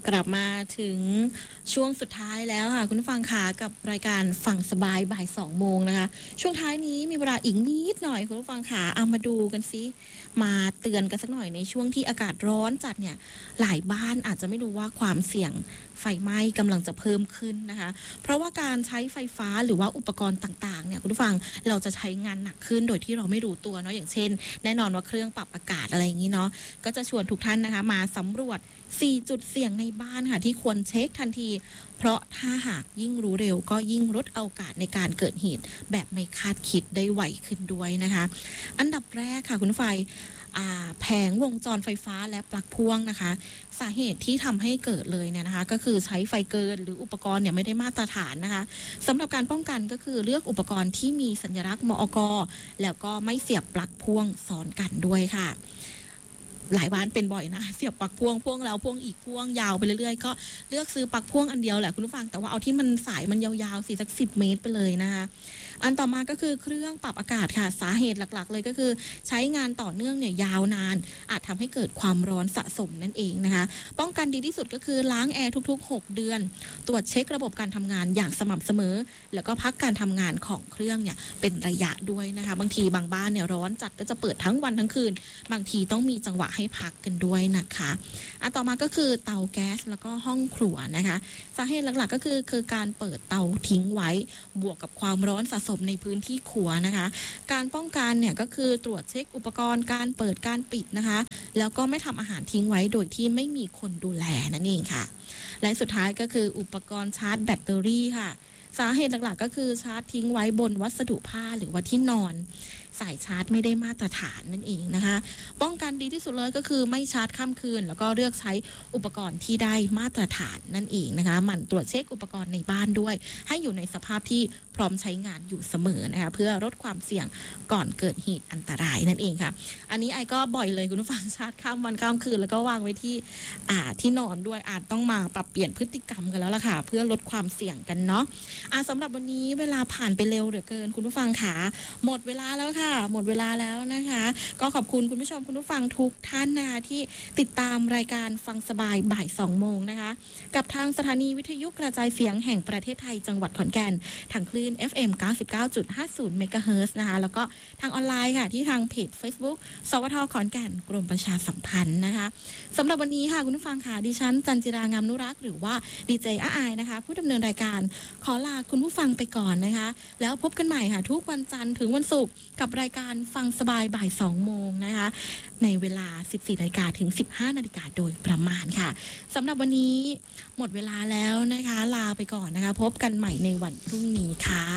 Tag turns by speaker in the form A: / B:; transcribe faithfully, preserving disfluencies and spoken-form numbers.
A: กลับมาถึงช่วงสุดท้ายแล้วค่ะคุณผู้ฟังค่ะกับรายการฟังสบายบ่ายสองโมงนะคะช่วงท้ายนี้มีเวลาอีกนิดหน่อยคุณผู้ฟังค่ะเอามาดูกันซิมาเตือนกันสักหน่อยในช่วงที่อากาศร้อนจัดเนี่ยหลายบ้านอาจจะไม่รู้ว่าความเสี่ยงไฟไหม้กำลังจะเพิ่มขึ้นนะคะเพราะว่าการใช้ไฟฟ้าหรือว่าอุปกรณ์ต่างๆเนี่ยคุณผู้ฟังเราจะใช้งานหนักขึ้นโดยที่เราไม่รู้ตัวเนาะอย่างเช่นแน่นอนว่าเครื่องปรับอากาศอะไรอย่างนี้เนาะก็จะชวนทุกท่านนะคะมาสำรวจสี่จุดเสี่ยงในบ้านค่ะที่ควรเช็คทันทีเพราะถ้าหากยิ่งรู้เร็วก็ยิ่งลดโอกาสในการเกิดเหตุแบบไม่คาดคิดได้ไวขึ้นด้วยนะคะอันดับแรกค่ะคุณไฟแผงวงจรไฟฟ้าและปลั๊กพ่วงนะคะสาเหตุที่ทำให้เกิดเลยเนี่ยนะคะก็คือใช้ไฟเกินหรืออุปกรณ์เนี่ยไม่ได้มาตรฐานนะคะสำหรับการป้องกันก็คือเลือกอุปกรณ์ที่มีสัญลักษณ์มอกแล้วก็ไม่เสียบปลั๊กพ่วงซ้อนกันด้วยค่ะหลายบ้านเป็นบ่อยนะเสียบปลั๊กพ่วงพ่วงแล้วพ่วงอีกพ่วงยาวไปเรื่อยๆก็เลือกซื้อปลั๊กพ่วงอันเดียวแหละคุณผู้ฟังแต่ว่าเอาที่มันสายมันยาวๆสี่สักสิบเมตรไปเลยนะคะอันต่อมาก็คือเครื่องปรับอากาศค่ะสาเหตุหลักๆเลยก็คือใช้งานต่อเนื่องเนี่ยยาวนานอาจทำให้เกิดความร้อนสะสมนั่นเองนะคะป้องกันดีที่สุดก็คือล้างแอร์ทุกๆหกเดือนตรวจเช็คระบบการทำงานอย่างสม่ำเสมอแล้วก็พักการทำงานของเครื่องเนี่ยเป็นระยะด้วยนะคะบางทีบางบ้านเนี่ยร้อนจัดก็จะเปิดทั้งวันทั้งคืนบางทีต้องมีจังหวะให้พักกันด้วยนะคะอันต่อมาก็คือเตาแก๊สแล้วก็ห้องครัวนะคะสาเหตุหลักๆก็คือคือการเปิดเตาทิ้งไว้บวกกับความร้อนสะสมในพื้นที่ครัวนะคะการป้องกันเนี่ยก็คือตรวจเช็คอุปกรณ์การเปิดการปิดนะคะแล้วก็ไม่ทำอาหารทิ้งไว้โดยที่ไม่มีคนดูแลนั่นเองค่ะและสุดท้ายก็คืออุปกรณ์ชาร์จแบตเตอรี่ค่ะสาเหตุหลักๆก็คือชาร์จทิ้งไว้บนวัสดุผ้าหรือว่าที่นอนสายชาร์จไม่ได้มาตรฐานนั่นเองนะคะป้องกันดีที่สุดเลยก็คือไม่ชาร์จข้ามคืนแล้วก็เลือกใช้อุปกรณ์ที่ได้มาตรฐานนั่นเองนะคะหมั่นตรวจเช็คอุปกรณ์ในบ้านด้วยให้อยู่ในสภาพที่พร้อมใช้งานอยู่เสมอนะคะเพื่อลดความเสี่ยงก่อนเกิดเหตุอันตรายนั่นเองค่ะอันนี้ไอ้ก็บ่อยเลยคุณผู้ฟังชาร์จข้ามวันข้ามคืนแล้วก็วางไว้ที่อ่าที่นอนด้วยอาจต้องมาปรับเปลี่ยนพฤติกรรมกันแล้วล่ะค่ะเพื่อลดความเสี่ยงกันเนาะอ่าสำหรับวันนี้เวลาผ่านไปเร็วเหลือเกินคุณผู้ฟังค่ะหมดเวลาแล้วค่ะหมดเวลาแล้วนะคะก็ขอบคุณคุณผู้ชมคุณผู้ฟังทุกท่านนะคะที่ติดตามรายการฟังสบายบ่ายสองโมงนะคะกับทางสถานีวิทยุกระจายเสียงแห่งประเทศไทยจังหวัดขอนแก่นทางคลื่น เอฟ เอ็ม เก้าสิบเก้าจุดห้าศูนย์ เมกะเฮิรตซ์นะคะแล้วก็ทางออนไลน์ค่ะที่ทางเพจ Facebook สวทขอนแก่นกรมประชาสัมพันธ์นะคะสำหรับวันนี้ค่ะคุณผู้ฟังค่ะดิฉันจันจิรางามนุรักษ์หรือว่าดีเจอาอายนะคะผู้ดำเนินรายการขอลาคุณผู้ฟังไปก่อนนะคะแล้วพบกันใหม่ค่ะทุกวันจันทร์ถึงวันศุกร์กับรายการฟังสบายบ่ายสองโมงนะคะในเวลา สิบสี่นาฬิกาถึง สิบห้านาฬิกาโดยประมาณค่ะสำหรับวันนี้หมดเวลาแล้วนะคะลาไปก่อนนะคะพบกันใหม่ในวันพรุ่งนี้ค่ะ